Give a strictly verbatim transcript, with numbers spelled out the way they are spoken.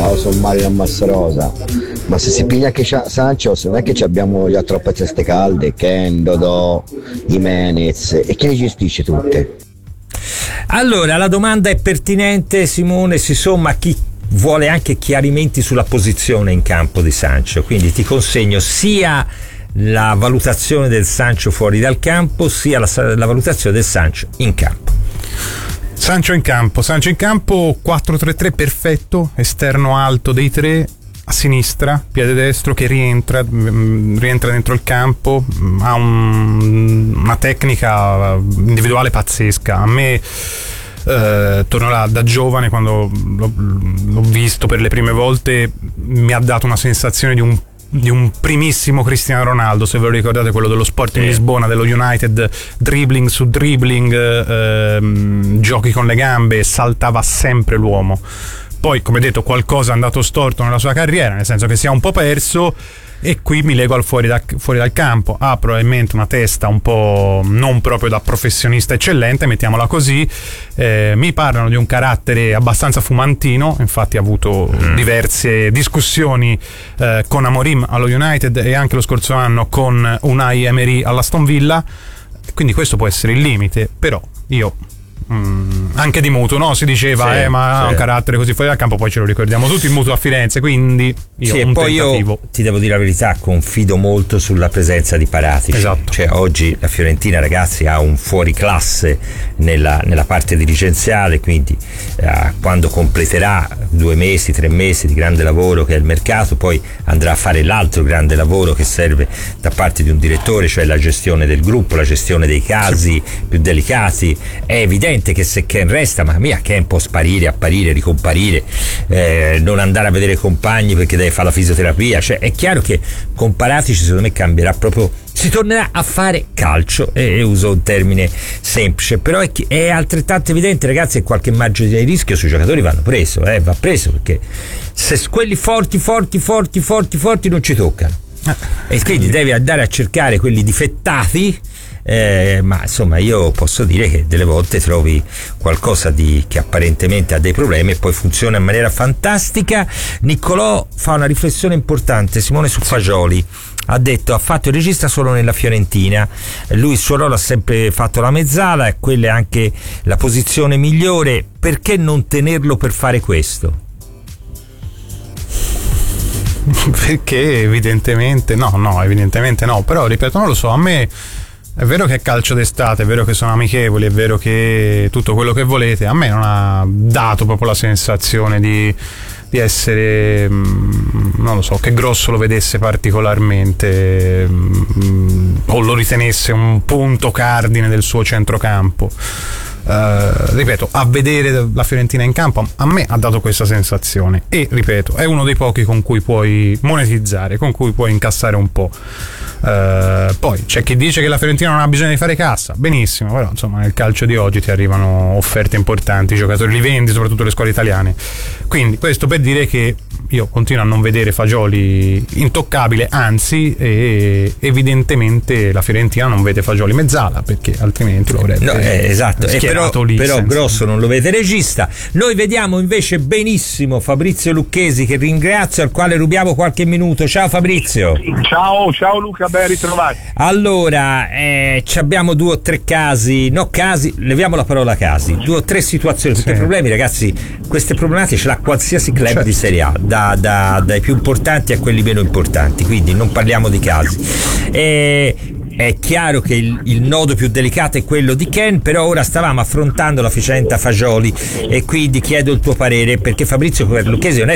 o sommario a Massarosa, ma se si piglia anche Sancho non è che ci abbiamo già troppe teste calde, Ken, Dodò, Jimenez, e chi le gestisce tutte? Allora la domanda è pertinente, Simone, si somma a chi vuole anche chiarimenti sulla posizione in campo di Sancho, quindi ti consegno sia la valutazione del Sancho fuori dal campo sia la, la valutazione del Sancho in campo. Sancho in campo, Sancho in campo quattro tre tre perfetto, esterno alto dei tre, a sinistra, piede destro che rientra, rientra dentro il campo, ha un, una tecnica individuale pazzesca. A me eh, torno là, da giovane, quando l'ho, l'ho visto per le prime volte, mi ha dato una sensazione di un di un primissimo Cristiano Ronaldo, se ve lo ricordate, quello dello Sporting Lisbona, dello United, dribbling su dribbling, ehm, giochi con le gambe, saltava sempre l'uomo. Poi, come detto, qualcosa è andato storto nella sua carriera, nel senso che si è un po' perso, e qui mi lego al fuori, da, fuori dal campo. Ha probabilmente una testa un po' non proprio da professionista eccellente, mettiamola così. Eh, mi parlano di un carattere abbastanza fumantino, infatti ha avuto mm. diverse discussioni eh, con Amorim allo United e anche lo scorso anno con Unai Emery all'Aston Villa, quindi questo può essere il limite, però io... Mm, anche di Mutu, no? Si diceva, sì, eh, ma ha sì. un carattere così fuori dal campo, poi ce lo ricordiamo tutti, il Mutu a Firenze, quindi io sì, un e poi tentativo. Io ti devo dire la verità, confido molto sulla presenza di Paratici. Esatto. Cioè oggi la Fiorentina, ragazzi, ha un fuoriclasse nella, nella parte dirigenziale, quindi eh, quando completerà due mesi, tre mesi di grande lavoro che è il mercato, poi andrà a fare l'altro grande lavoro che serve da parte di un direttore, cioè la gestione del gruppo, la gestione dei casi sì. più delicati. È evidente che se Ken resta, ma mia, Ken può sparire, apparire, ricomparire, eh, non andare a vedere compagni perché deve fare la fisioterapia, cioè è chiaro che con Paratici secondo me cambierà proprio, si tornerà a fare calcio, e, e uso un termine semplice, però è, è altrettanto evidente, ragazzi, che qualche margine di rischio sui giocatori vanno preso, eh, va preso, perché se quelli forti forti forti forti forti non ci toccano, e quindi devi andare a cercare quelli difettati. Eh, ma insomma io posso dire che delle volte trovi qualcosa di che apparentemente ha dei problemi e poi funziona in maniera fantastica. Niccolò fa una riflessione importante, Simone, su Fagioli. Ha detto: ha fatto il regista solo nella Fiorentina, lui il suo ruolo ha sempre fatto la mezzala e quella è anche la posizione migliore, perché non tenerlo per fare questo? Perché evidentemente no, no, evidentemente no, però ripeto, non lo so, a me è vero che è calcio d'estate, è vero che sono amichevoli, è vero che tutto quello che volete, a me non ha dato proprio la sensazione di, di essere, non lo so, che Grosso lo vedesse particolarmente o lo ritenesse un punto cardine del suo centrocampo. Uh, ripeto, a vedere la Fiorentina in campo a me ha dato questa sensazione, e ripeto, è uno dei pochi con cui puoi monetizzare, con cui puoi incassare un po'. Uh, poi c'è chi dice che la Fiorentina non ha bisogno di fare cassa, benissimo, però insomma nel calcio di oggi ti arrivano offerte importanti, i giocatori li vendi, soprattutto le scuole italiane, quindi questo per dire che io continuo a non vedere Fagioli intoccabile, anzi e evidentemente la Fiorentina non vede Fagioli mezzala, perché altrimenti lo avrebbe no, eh, esatto, e però, lì però senza... Grosso non lo vede regista. Noi vediamo invece benissimo Fabrizio Lucchesi, che ringrazio, al quale rubiamo qualche minuto. Ciao Fabrizio. Ciao, ciao Luca, ben ritrovati. Allora, eh, abbiamo due o tre casi, no casi, leviamo la parola casi, due o tre situazioni, perché sì. problemi, ragazzi, queste problematiche ce l'ha qualsiasi club certo. di Serie A, da, da, dai più importanti a quelli meno importanti, quindi non parliamo di casi. Eh, È chiaro che il, il nodo più delicato è quello di Ken, però ora stavamo affrontando la vicenda Fagioli e quindi chiedo il tuo parere, perché Fabrizio per Lucchesi